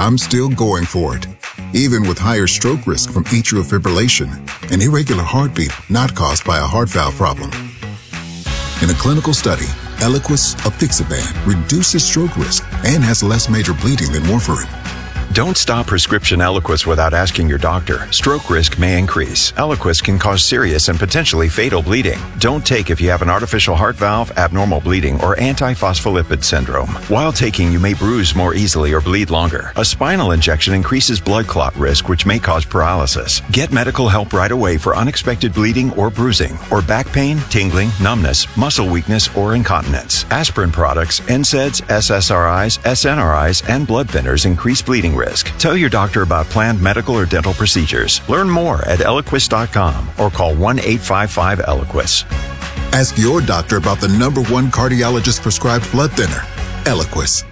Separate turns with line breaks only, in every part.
I'm still going for it, even with higher stroke risk from atrial fibrillation, an irregular heartbeat not caused by a heart valve problem. In a clinical study, Eliquis apixaban reduces stroke risk and has less major bleeding than warfarin.
Don't stop prescription Eliquis without asking your doctor. Stroke risk may increase. Eliquis can cause serious and potentially fatal bleeding. Don't take if you have an artificial heart valve, abnormal bleeding, or antiphospholipid syndrome. While taking, you may bruise more easily or bleed longer. A spinal injection increases blood clot risk, which may cause paralysis. Get medical help right away for unexpected bleeding or bruising, or back pain, tingling, numbness, muscle weakness, or incontinence. Aspirin products, NSAIDs, SSRIs, SNRIs, and blood thinners increase bleeding risk. Tell your doctor about planned medical or dental procedures. Learn more at Eliquis.com or call 1-855-ELIQUIS.
Ask your doctor about the #1 cardiologist prescribed blood thinner, Eliquis.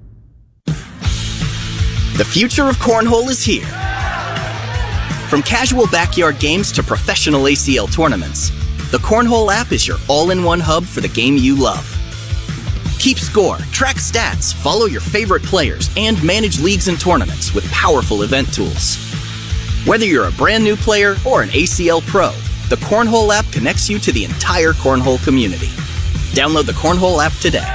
The future of cornhole is here. From casual backyard games to professional ACL tournaments, the Cornhole app is your all-in-one hub for the game you love. Keep score, track stats, follow your favorite players, and manage leagues and tournaments with powerful event tools. Whether you're a brand new player or an ACL pro, the Cornhole app connects you to the entire cornhole community. Download the Cornhole app today.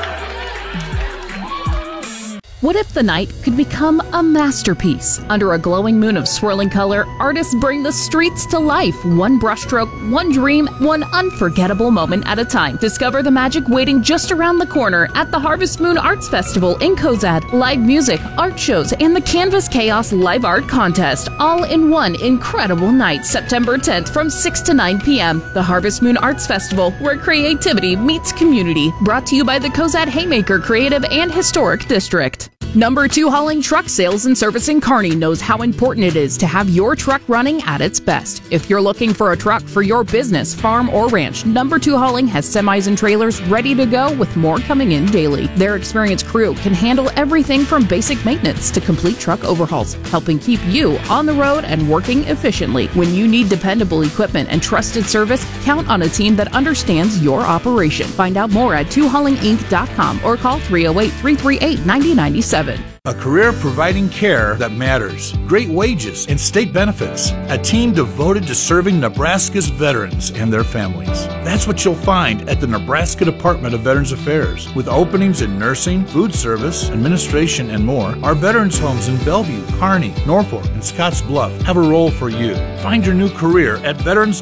What if the night could become a masterpiece? Under a glowing moon of swirling color, artists bring the streets to life. One brushstroke, one dream, one unforgettable moment at a time. Discover the magic waiting just around the corner at the Harvest Moon Arts Festival in Cozad. Live music, art shows, and the Canvas Chaos Live Art Contest, all in one incredible night, September 10th from 6 to 9 p.m. The Harvest Moon Arts Festival, where creativity meets community. Brought to you by the Cozad Haymaker Creative and Historic District. #2 Hauling Truck Sales and Service in Kearney knows how important it is to have your truck running at its best. If you're looking for a truck for your business, farm, or ranch, #2 Hauling has semis and trailers ready to go with more coming in daily. Their experienced crew can handle everything from basic maintenance to complete truck overhauls, helping keep you on the road and working efficiently. When you need dependable equipment and trusted service, count on a team that understands your operation. Find out more at 2haulinginc.com or call 308-338-9097.
A career providing care that matters, great wages, and state benefits. A team devoted to serving Nebraska's veterans and their families. That's what you'll find at the Nebraska Department of Veterans Affairs. With openings in nursing, food service, administration, and more, our veterans homes in Bellevue, Kearney, Norfolk, and Scotts Bluff have a role for you. Find your new career at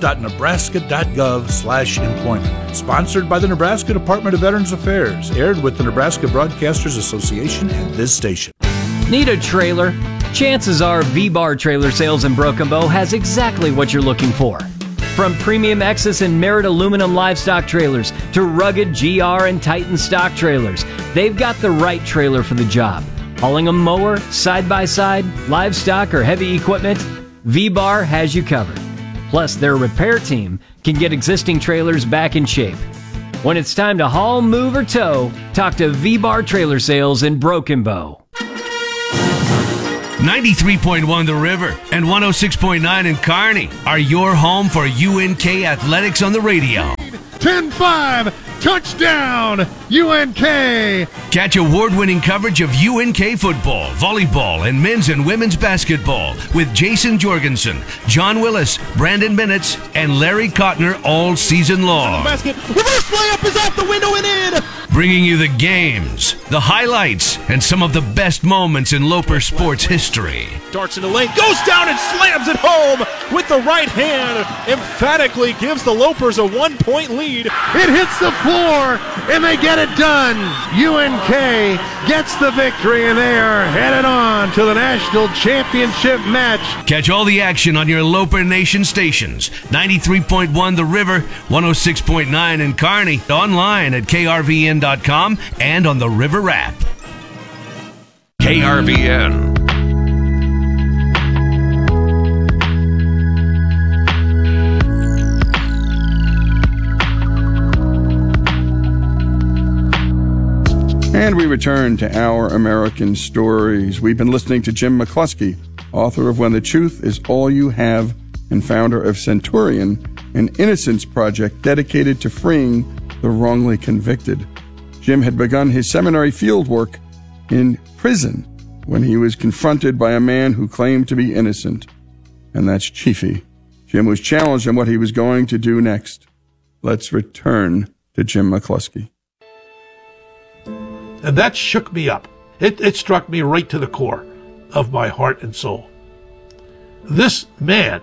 veterans.nebraska.gov/employment. Sponsored by the Nebraska Department of Veterans Affairs. Aired with the Nebraska Broadcasters Association and this station.
Need a trailer? Chances are V-Bar Trailer Sales in Broken Bow has exactly what you're looking for. From premium Exus and Merit aluminum livestock trailers to rugged GR and Titan stock trailers, they've got the right trailer for the job. Hauling a mower, side-by-side, livestock, or heavy equipment, V-Bar has you covered. Plus, their repair team can get existing trailers back in shape. When it's time to haul, move, or tow, talk to V-Bar Trailer Sales in Broken Bow.
93.1 The River and 106.9 in Kearney are your home for UNK Athletics on the radio.
10-5, touchdown, UNK!
Catch award-winning coverage of UNK football, volleyball, and men's and women's basketball with Jason Jorgensen, John Willis, Brandon Bennett, and Larry Cotner all season long.
Basket, reverse layup is out the window and in!
Bringing you the games, the highlights, and some of the best moments in Loper sports history.
Darts in the lane, goes down and slams it home with the right hand. Emphatically gives the Lopers a 1-point lead. It hits the floor, and they get it done. UNK gets the victory, and they are headed on to the national championship match.
Catch all the action on your Loper Nation stations. 93.1 The River, 106.9 in Kearney, online at krvn.com and on the River app.
KRVN.
And we return to Our American Stories. We've been listening to Jim McCluskey, author of When the Truth is All You Have and founder of Centurion, an innocence project dedicated to freeing the wrongly convicted. Jim had begun his seminary field work in prison when he was confronted by a man who claimed to be innocent, and that's Chiefy. Jim was challenged on what he was going to do next. Let's return to Jim McCluskey.
And that shook me up. It struck me right to the core of my heart and soul. This man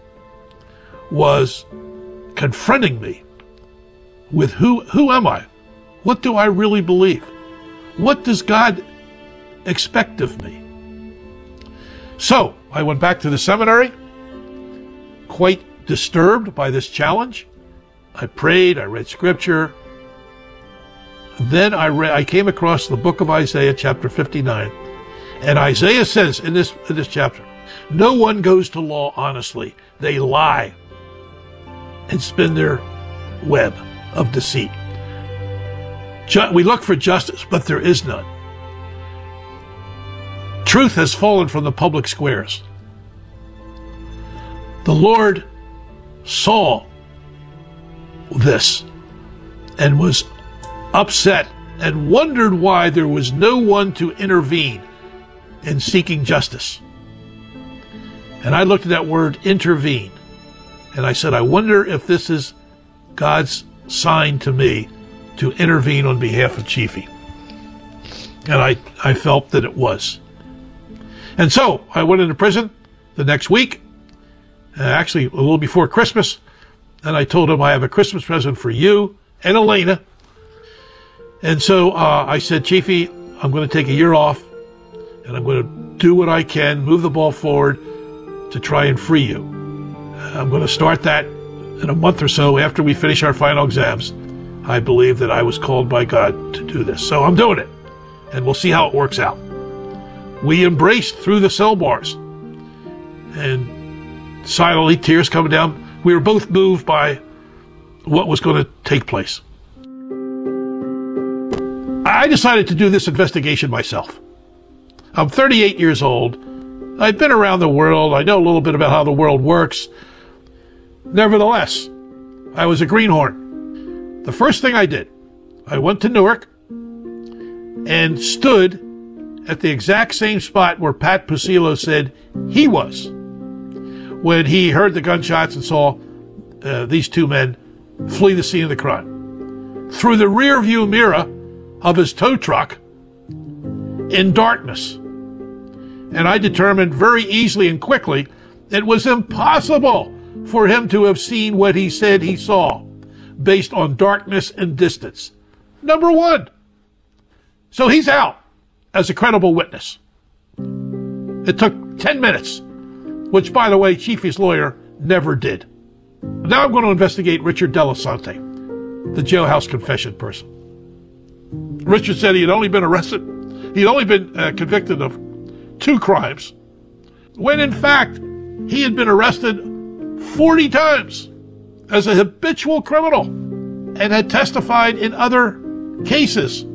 was confronting me with who am I? What do I really believe? What does God expect of me? So I went back to the seminary, quite disturbed by this challenge. I prayed, I read scripture. Then I came across the book of Isaiah, chapter 59. And Isaiah says in this chapter, no one goes to law honestly. They lie and spin their web of deceit. We look for justice, but there is none. Truth has fallen from the public squares. The Lord saw this and was upset and wondered why there was no one to intervene in seeking justice. And I looked at that word intervene and I said, I wonder if this is God's sign to me to intervene on behalf of Chiefy. And I felt that it was. And so I went into prison the next week, actually a little before Christmas, and I told him, I have a Christmas present for you and Elena. And so I said, Chiefy, I'm going to take a year off, and I'm going to do what I can, move the ball forward to try and free you. I'm going to start that in a month or so after we finish our final exams. I believe that I was called by God to do this. So I'm doing it, and we'll see how it works out. We embraced through the cell bars, and silently, tears coming down. We were both moved by what was going to take place. I decided to do this investigation myself. I'm 38 years old. I've been around the world. I know a little bit about how the world works. Nevertheless, I was a greenhorn. The first thing I did, I went to Newark and stood at the exact same spot where Pat Pusilo said he was when he heard the gunshots and saw these two men flee the scene of the crime. Through the rear view mirror of his tow truck in darkness. And I determined very easily and quickly it was impossible for him to have seen what he said he saw based on darkness and distance. Number one. So he's out as a credible witness. It took 10 minutes, which, by the way, Chiefy's lawyer never did. Now I'm going to investigate Richard Delasante, the jailhouse confession person. Richard said he had only been arrested. He'd only been convicted of 2 crimes, when in fact he had been arrested 40 times as a habitual criminal and had testified in other cases.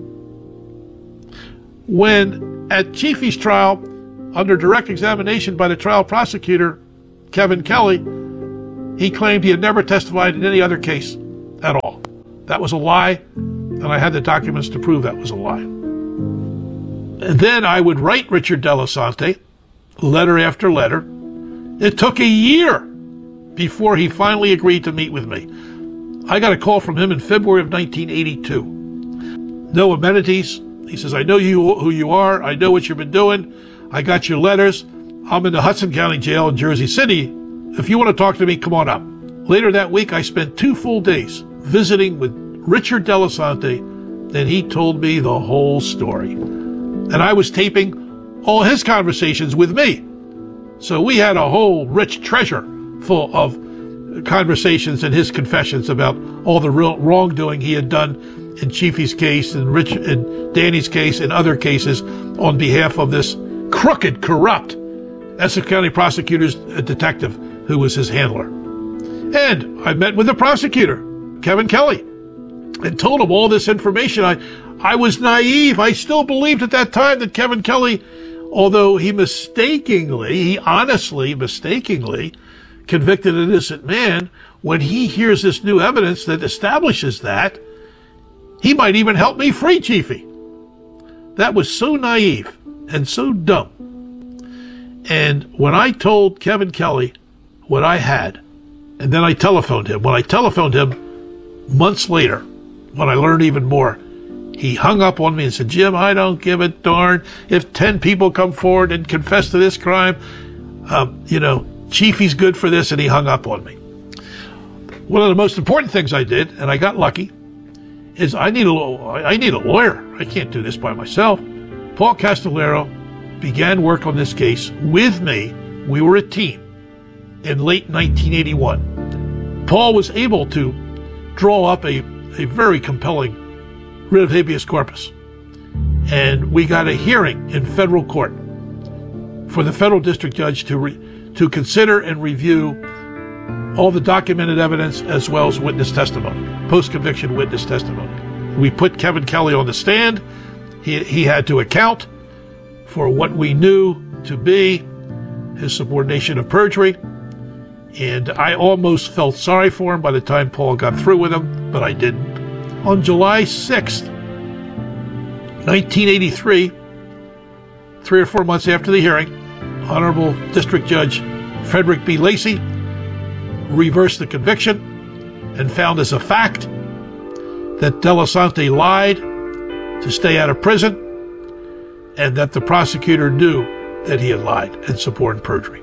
When at Chiefy's trial, under direct examination by the trial prosecutor, Kevin Kelly, he claimed he had never testified in any other case at all. That was a lie, and I had the documents to prove that was a lie. And then I would write Richard Delasante, letter after letter. It took a year before he finally agreed to meet with me. I got a call from him in February of 1982. No amenities. He says, I know who you are. I know what you've been doing. I got your letters. I'm in the Hudson County Jail in Jersey City. If you want to talk to me, come on up. Later that week, I spent 2 full days visiting with Richard Delasante, and he told me the whole story. And I was taping all his conversations with me. So we had a whole rich treasure full of conversations and his confessions about all the real wrongdoing he had done in Chiefy's case and Danny's case and other cases on behalf of this crooked, corrupt Essex County prosecutor's detective who was his handler. And I met with the prosecutor, Kevin Kelly, and told him all this information. I was naive. I still believed at that time that Kevin Kelly, although he honestly mistakenly convicted an innocent man, when he hears this new evidence that establishes that, he might even help me free Chiefy. That was so naive and so dumb. And when I told Kevin Kelly what I had, and then I telephoned him. When I telephoned him months later, when I learned even more, he hung up on me and said, Jim, I don't give a darn if 10 people come forward and confess to this crime. Chiefy's good for this, and he hung up on me. One of the most important things I did, and I got lucky, is I need a lawyer. I can't do this by myself. Paul Castellero began work on this case with me. We were a team in late 1981. Paul was able to draw up a very compelling writ of habeas corpus. And we got a hearing in federal court for the federal district judge to consider and review all the documented evidence as well as witness testimony, post-conviction witness testimony. We put Kevin Kelly on the stand. He had to account for what we knew to be his subordination of perjury. And I almost felt sorry for him by the time Paul got through with him, but I didn't. On July 6th, 1983, 3 or 4 months after the hearing, Honorable District Judge Frederick B. Lacey reversed the conviction and found as a fact that Delasante lied to stay out of prison and that the prosecutor knew that he had lied and suborned perjury.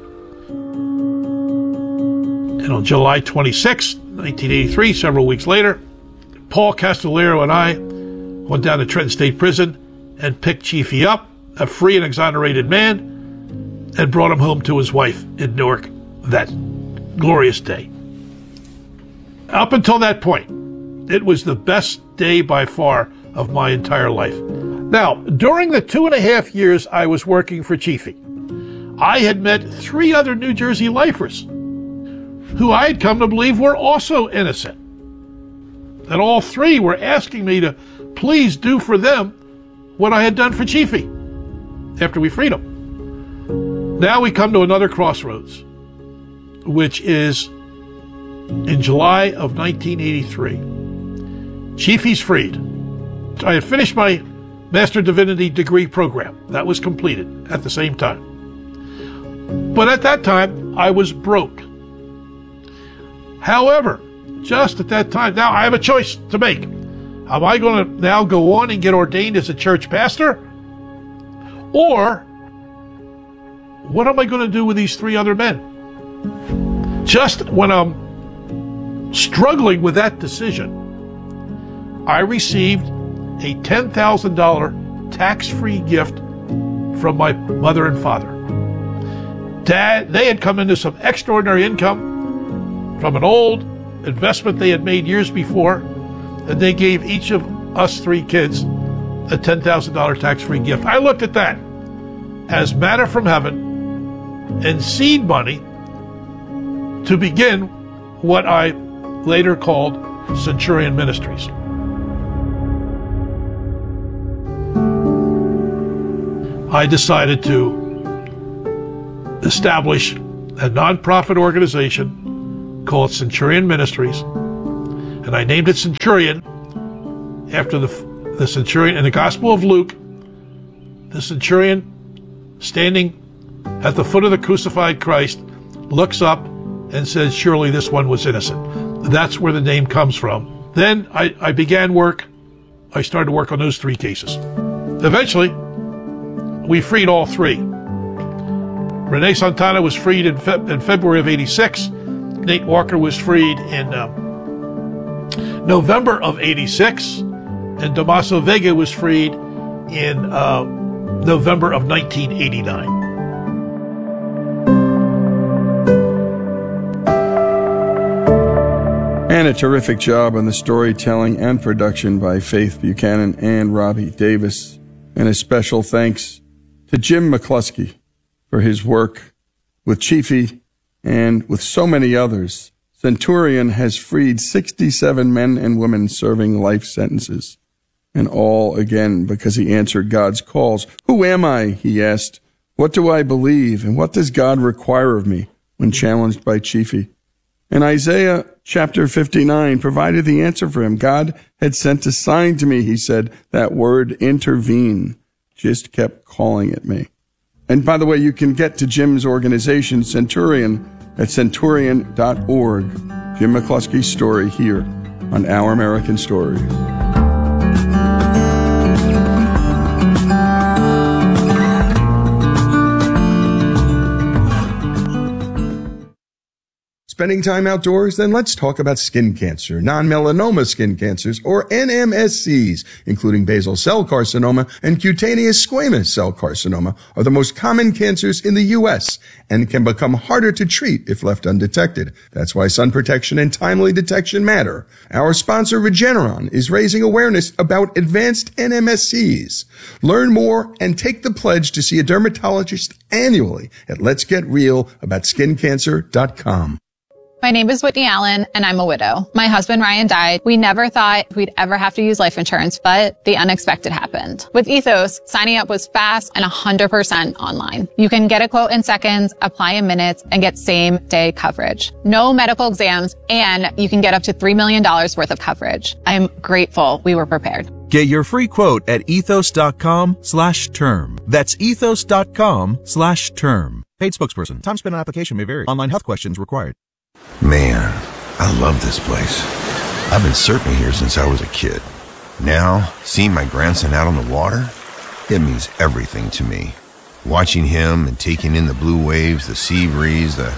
And on July 26, 1983, several weeks later, Paul Castellero and I went down to Trenton State Prison and picked Chiefy up, a free and exonerated man, and brought him home to his wife in Newark that glorious day. Up until that point, it was the best day by far of my entire life. Now, during the 2.5 years I was working for Chiefy, I had met 3 other New Jersey lifers who I had come to believe were also innocent. And all 3 were asking me to please do for them what I had done for Chiefy after we freed him. Now we come to another crossroads, which is in July of 1983. Chiefy's freed. I had finished my Master Divinity degree program. That was completed at the same time. But at that time, I was broke. However, just at that time, now I have a choice to make. Am I going to now go on and get ordained as a church pastor? Or what am I going to do with these 3 other men? Just when I'm struggling with that decision, I received a $10,000 tax-free gift from my mother and father. They had come into some extraordinary income from an old investment they had made years before, and they gave each of us 3 kids a $10,000 tax-free gift. I looked at that as manna from heaven and seed money to begin what I later called Centurion Ministries. I decided to establish a nonprofit organization called Centurion Ministries, and I named it Centurion after the centurion in the Gospel of Luke. The centurion, standing at the foot of the crucified Christ, looks up and says, surely this one was innocent. That's where the name comes from. Then I began work. I started to work on those 3 cases. Eventually, we freed all 3. Renee Santana was freed in February of '86. Nate Walker was freed in November of '86. And Damaso Vega was freed in November of 1989.
And a terrific job on the storytelling and production by Faith Buchanan and Robbie Davis. And a special thanks to Jim McCluskey for his work with Chiefy and with so many others. Centurion has freed 67 men and women serving life sentences. And all, again, because he answered God's calls. Who am I, he asked. What do I believe, and what does God require of me when challenged by Chiefy? And Isaiah chapter 59 provided the answer for him. God had sent a sign to me, he said, that word, intervene. just kept calling at me. And by the way, you can get to Jim's organization, Centurion, at centurion.org. Jim McCluskey's story here on Our American Stories. Spending time outdoors? Then let's talk about skin cancer, non-melanoma skin cancers, or NMSCs, including basal cell carcinoma and cutaneous squamous cell carcinoma, are the most common cancers in the U.S. and can become harder to treat if left undetected. That's why sun protection and timely detection matter. Our sponsor, Regeneron, is raising awareness about advanced NMSCs. Learn more and take the pledge to see a dermatologist annually at letsgetrealaboutSkinCancer.com.
My name is Whitney Allen, and I'm a widow. My husband, Ryan, died. We never thought we'd ever have to use life insurance, but the unexpected happened. With Ethos, signing up was fast and 100% online. You can get a quote in seconds, apply in minutes, and get same-day coverage. No medical exams, and you can get up to $3 million worth of coverage. I'm grateful we were prepared.
Get your free quote at ethos.com/term. That's ethos.com/term. Paid spokesperson. Time spent on application may vary. Online health questions required.
Man, I love this place. I've been surfing here since I was a kid. Now, seeing my grandson out on the water, it means everything to me. Watching him and taking in the blue waves, the sea breeze, the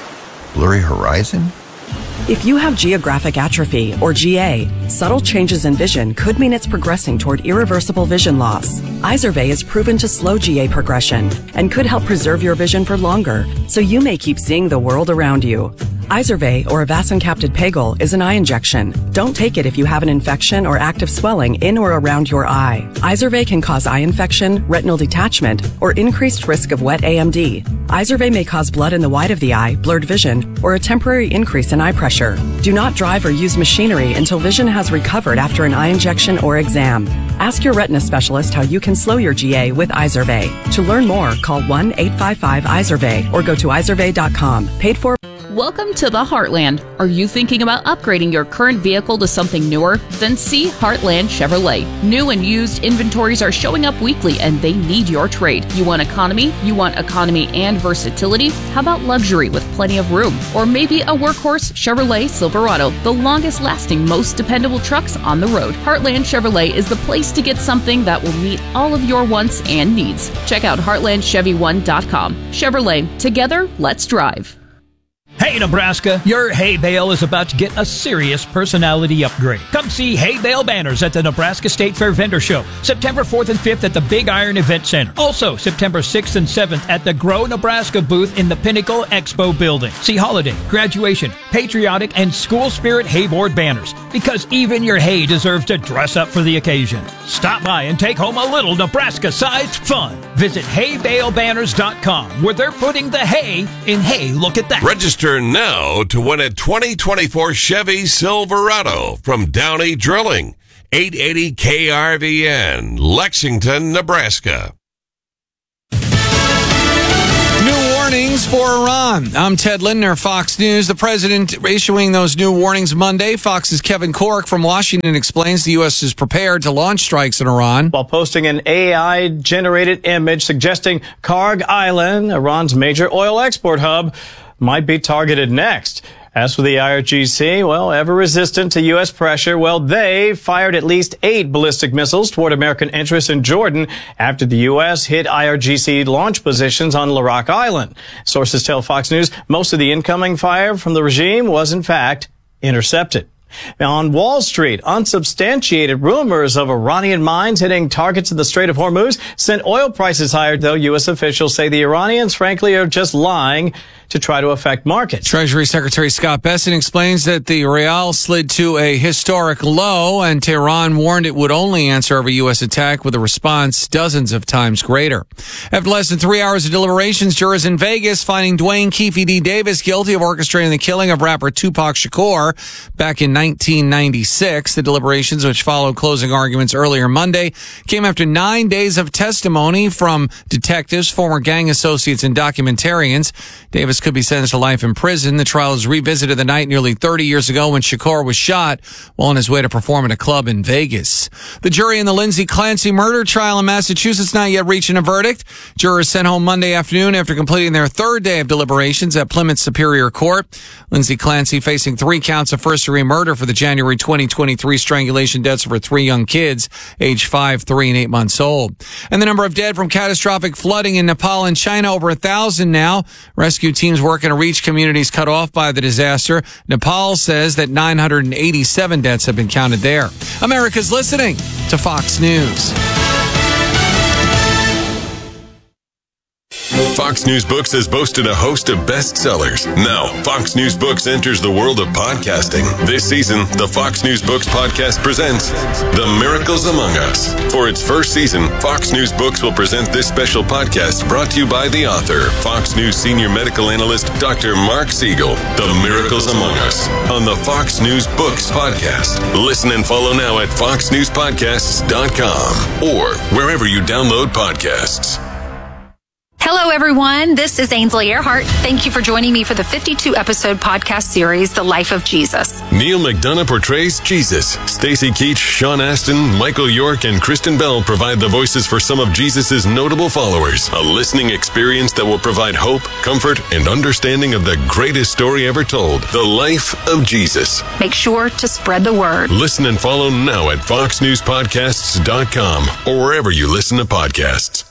blurry horizon.
If you have geographic atrophy, or GA, subtle changes in vision could mean it's progressing toward irreversible vision loss. Izervay is proven to slow GA progression and could help preserve your vision for longer, so you may keep seeing the world around you. Izervay, or avacincaptad pegol, is an eye injection. Don't take it if you have an infection or active swelling in or around your eye. Izervay can cause eye infection, retinal detachment, or increased risk of wet AMD. Izervay may cause blood in the white of the eye, blurred vision, or a temporary increase in eye pressure. Do not drive or use machinery until vision has recovered after an eye injection or exam. Ask your retina specialist how you can slow your GA with Izervay. To learn more, call 1-855-IZERVAY or go to izervay.com. Paid for.
Welcome to the Heartland. Are you thinking about upgrading your current vehicle to something newer? Then see Heartland Chevrolet. New and used inventories are showing up weekly and they need your trade. You want economy? You want economy and versatility? How about luxury with plenty of room? Or maybe a workhorse Chevrolet Silverado, the longest lasting, most dependable trucks on the road. Heartland Chevrolet is the place to get something that will meet all of your wants and needs. Check out heartlandchevy1.com. Chevrolet, together, let's drive.
Hey Nebraska, your hay bale is about to get a serious personality upgrade. Come see hay bale banners at the Nebraska State Fair Vendor Show, September 4th and 5th at the Big Iron Event Center. Also, September 6th and 7th at the Grow Nebraska booth in the Pinnacle Expo building. See holiday, graduation, patriotic, and school spirit hay board banners, because even your hay deserves to dress up for the occasion. Stop by and take home a little Nebraska-sized fun. Visit haybalebanners.com, where they're putting the hay in Hey, Look at That.
Register now to win a 2024 Chevy Silverado from Downey Drilling, 880 KRVN, Lexington, Nebraska.
New warnings for Iran. I'm Ted Lindner, Fox News. The president issuing those new warnings Monday. Fox's Kevin Corke from Washington explains the U.S. is prepared to launch strikes in Iran,
while posting an AI-generated image suggesting Karg Island, Iran's major oil export hub, might be targeted next. As for the IRGC, well, ever resistant to U.S. pressure, well, they fired at least 8 ballistic missiles toward American interests in Jordan after the U.S. hit IRGC launch positions on Larak Island. Sources tell Fox News most of the incoming fire from the regime was, in fact, intercepted. Now, on Wall Street, unsubstantiated rumors of Iranian mines hitting targets in the Strait of Hormuz sent oil prices higher, though U.S. officials say the Iranians, frankly, are just lying to try to affect markets.
Treasury Secretary Scott Bessent explains that the rial slid to a historic low, and Tehran warned it would only answer every U.S. attack with a response dozens of times greater. After less than 3 hours of deliberations, jurors in Vegas finding Dwayne Keefe D. Davis guilty of orchestrating the killing of rapper Tupac Shakur back in 1996. The deliberations, which followed closing arguments earlier Monday, came after 9 days of testimony from detectives, former gang associates, and documentarians. Davis could be sentenced to life in prison. The trial is revisited the night nearly 30 years ago when Shakur was shot while on his way to perform at a club in Vegas. The jury in the Lindsay Clancy murder trial in Massachusetts not yet reaching a verdict. Jurors sent home Monday afternoon after completing their third day of deliberations at Plymouth Superior Court. Lindsay Clancy facing 3 counts of first-degree murder for the January 2023 strangulation deaths of her 3 young kids, aged 5, 3, and 8 months old. And the number of dead from catastrophic flooding in Nepal and China over 1,000 now. Rescue teams working to reach communities cut off by the disaster. Nepal says that 987 deaths have been counted there. America's listening to Fox News.
Fox News Books has boasted a host of bestsellers. Now, Fox News Books enters the world of podcasting. This season, the Fox News Books podcast presents The Miracles Among Us. For its first season, Fox News Books will present this special podcast brought to you by the author, Fox News senior medical analyst, Dr. Mark Siegel. The Miracles Among Us on the Fox News Books podcast. Listen and follow now at foxnewspodcasts.com or wherever you download podcasts.
Hello, everyone. This is Ainsley Earhart. Thank you for joining me for the 52-episode podcast series, The Life of Jesus.
Neil McDonough portrays Jesus. Stacy Keach, Sean Astin, Michael York, and Kristen Bell provide the voices for some of Jesus' notable followers. A listening experience that will provide hope, comfort, and understanding of the greatest story ever told, The Life of Jesus.
Make sure to spread the word.
Listen and follow now at foxnewspodcasts.com or wherever you listen to podcasts.